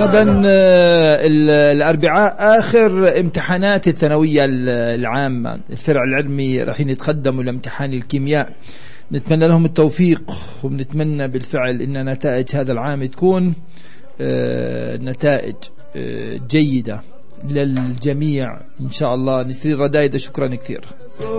غدا الأربعاء آخر امتحانات الثانوية العامة. الفرع العلمي راح يتقدموا لامتحان الكيمياء، نتمنى لهم التوفيق، ونتمنى بالفعل إن نتائج هذا العام تكون نتائج جيدة للجميع إن شاء الله. نسرين ردايدة، شكرا كثير.